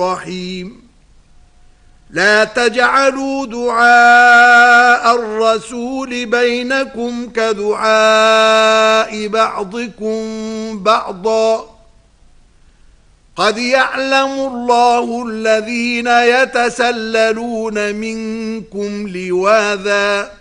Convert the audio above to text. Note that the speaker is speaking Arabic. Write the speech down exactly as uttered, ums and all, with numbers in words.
الرحيم لا تجعلوا دعاء الرسول بينكم كدعاء بعضكم بعضا قد يعلم الله الذين يتسللون منكم لواذا